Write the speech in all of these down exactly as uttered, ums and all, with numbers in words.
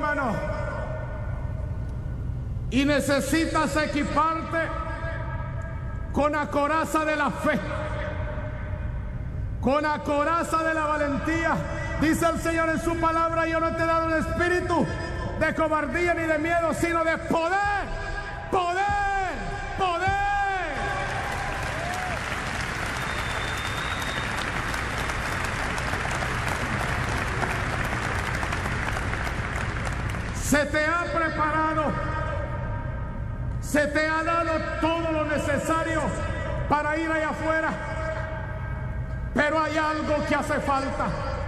hermano, y necesitas equiparte con la coraza de la fe, con la coraza de la valentía. Dice el Señor en su palabra: yo no te he dado un espíritu de cobardía ni de miedo, sino de poder, poder, poder. Se te ha preparado, se te ha dado todo lo necesario para ir allá afuera, pero hay algo que hace falta.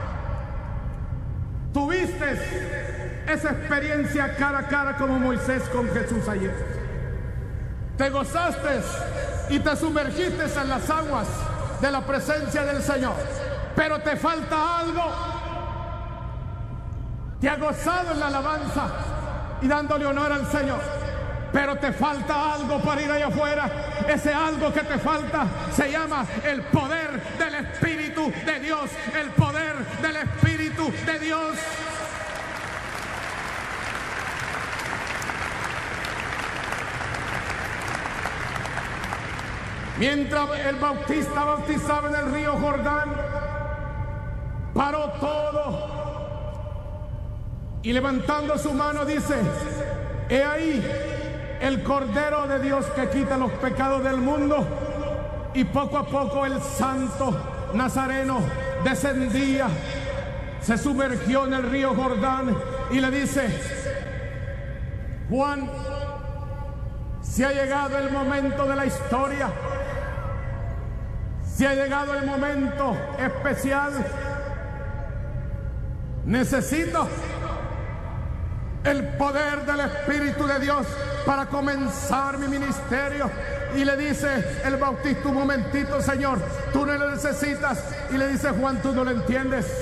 Tuviste esa experiencia cara a cara como Moisés con Jesús ayer. Te gozaste y te sumergiste en las aguas de la presencia del Señor, pero te falta algo. Te has gozado en la alabanza y dándole honor al Señor, pero te falta algo para ir allá afuera. Ese algo que te falta se llama el poder del Espíritu de Dios. El poder del Espíritu de Dios. Mientras el Bautista bautizaba en el río Jordán, paró todo y levantando su mano dice: he ahí el Cordero de Dios que quita los pecados del mundo. Y poco a poco el santo Nazareno descendía, se sumergió en el río Jordán y le dice: Juan, se ha llegado el momento de la historia, se ha llegado el momento especial. Necesito el poder del Espíritu de Dios para comenzar mi ministerio. Y le dice el Bautista: un momentito, Señor, tú no lo necesitas. Y le dice Juan: tú no lo entiendes.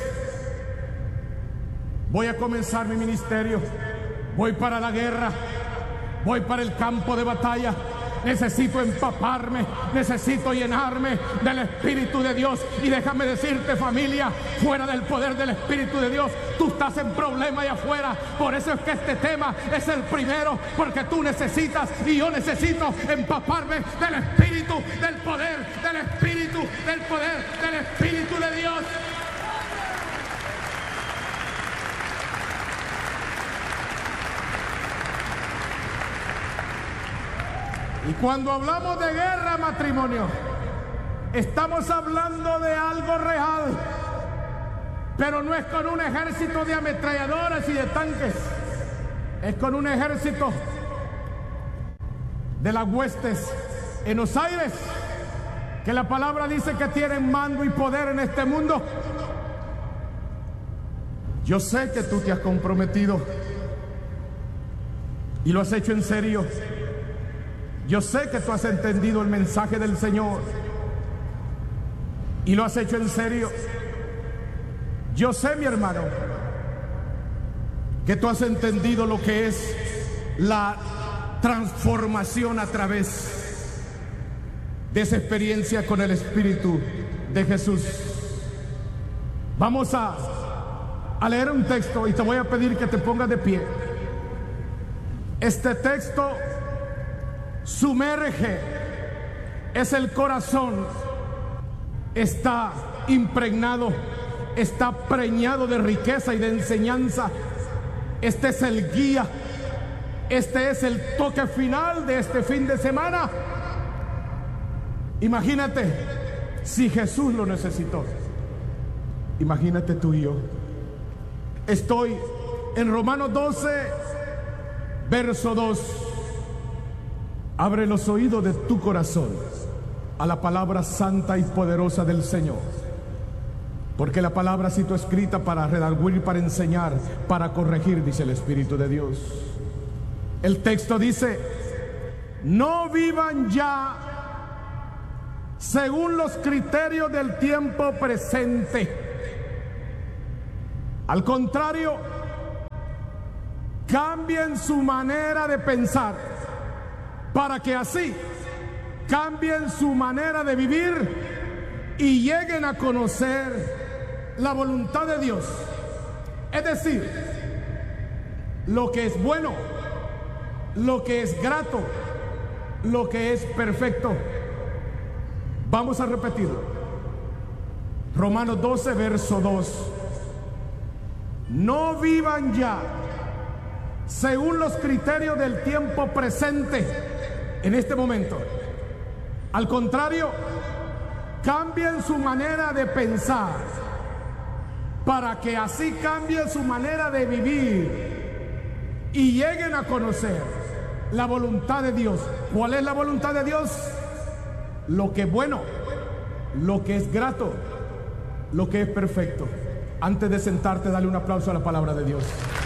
Voy a comenzar mi ministerio, voy para la guerra, voy para el campo de batalla. Necesito empaparme, necesito llenarme del Espíritu de Dios. Y déjame decirte, familia, fuera del poder del Espíritu de Dios, tú estás en problema allá afuera. Por eso es que este tema es el primero, porque tú necesitas y yo necesito empaparme del Espíritu, del poder, del Espíritu, del poder, del Espíritu de Dios. Y cuando hablamos de guerra, matrimonio, estamos hablando de algo real, pero no es con un ejército de ametralladoras y de tanques, es con un ejército de las huestes en los aires, que la palabra dice que tienen mando y poder en este mundo. Yo sé que tú te has comprometido y lo has hecho en serio. Yo sé que tú has entendido el mensaje del Señor y lo has hecho en serio. Yo sé, mi hermano, que tú has entendido lo que es la transformación a través de esa experiencia con el Espíritu de Jesús. Vamos a, a leer un texto y te voy a pedir que te pongas de pie. Este texto sumerge, es el corazón, está impregnado, está preñado de riqueza y de enseñanza. Este es el guía, este es el toque final de este fin de semana. Imagínate si Jesús lo necesitó, imagínate tú y yo. Estoy en Romanos doce, verso dos. Abre los oídos de tu corazón a la palabra santa y poderosa del Señor, porque la palabra ha sido escrita para redarguir, para enseñar, para corregir, dice el Espíritu de Dios. El texto dice: no vivan ya según los criterios del tiempo presente. Al contrario, cambien su manera de pensar, para que así cambien su manera de vivir y lleguen a conocer la voluntad de Dios. Es decir, lo que es bueno, lo que es grato, lo que es perfecto. Vamos a repetirlo. Romanos doce, verso dos. No vivan ya según los criterios del tiempo presente, en este momento. Al contrario, cambien su manera de pensar para que así cambien su manera de vivir y lleguen a conocer la voluntad de Dios. ¿Cuál es la voluntad de Dios? Lo que es bueno, lo que es grato, lo que es perfecto. Antes de sentarte, dale un aplauso a la palabra de Dios.